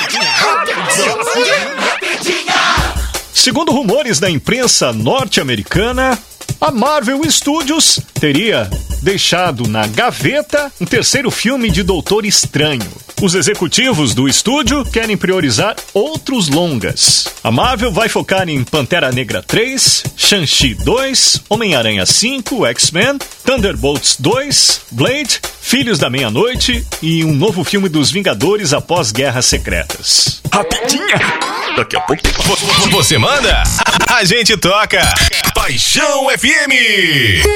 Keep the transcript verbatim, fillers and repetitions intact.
Segundo rumores da imprensa norte-americana, a Marvel Studios teria deixado na gaveta um terceiro filme de Doutor Estranho. Os executivos do estúdio querem priorizar outros longas. A Marvel vai focar em Pantera Negra três, Shang-Chi dois, Homem-Aranha cinco, X-Men, Thunderbolts dois, Blade, Filhos da Meia-Noite e um novo filme dos Vingadores após Guerras Secretas. Rapidinha! Daqui a pouco você manda, a gente toca. Paixão F M.